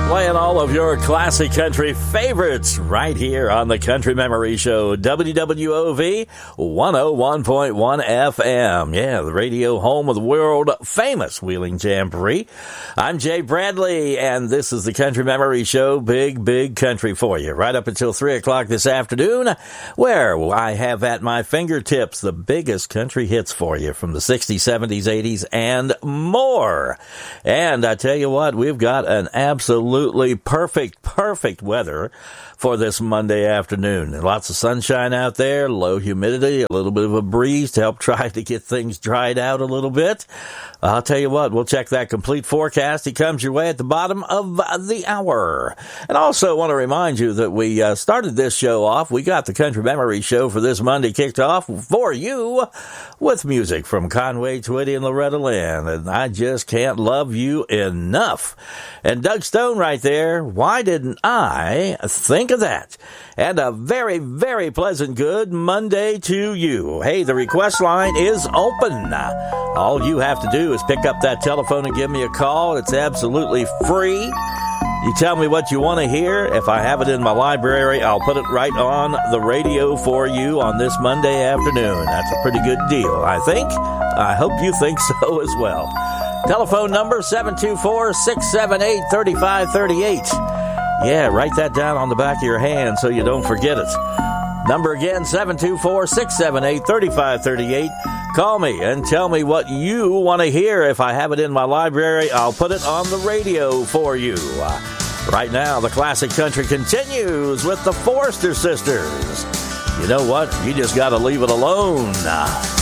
Playing all of your classic country favorites right here on the Country Memory Show, WWOV 101.1 FM. Yeah, the radio home of the world famous Wheeling Jamboree. I'm Jay Bradley, and this is the Country Memory Show, big country for you, right up until 3 o'clock this afternoon, where I have at my fingertips the biggest country hits for you from the 60s, 70s, 80s, and more. And I tell you what, we've got an absolutely perfect weather for this Monday afternoon. Lots of sunshine out there, low humidity, a little bit of a breeze to help try to get things dried out a little bit. I'll tell you what, we'll check that complete forecast. It comes your way at the bottom of the hour. And also want to remind you that we started this show off. We got the Country Memory Show for this Monday kicked off for you with music from Conway Twitty and Loretta Lynn. And I just can't love you enough. And Doug Stone right there, why didn't I think of that? And a very pleasant good Monday to you. Hey, the request line is open. All you have to do is pick up that telephone and give me a call. It's absolutely free. You tell me what you want to hear. If I have it in my library, I'll put it right on the radio for you on this Monday afternoon. That's a pretty good deal, I think. I hope you think so as well. Telephone number 724-678-3538. Yeah, write that down on the back of your hand so you don't forget it. Number again, 724-678-3538. Call me and tell me what you want to hear. If I have it in my library, I'll put it on the radio for you. Right now, the classic country continues with the Forrester Sisters. You know what? You just got to leave it alone.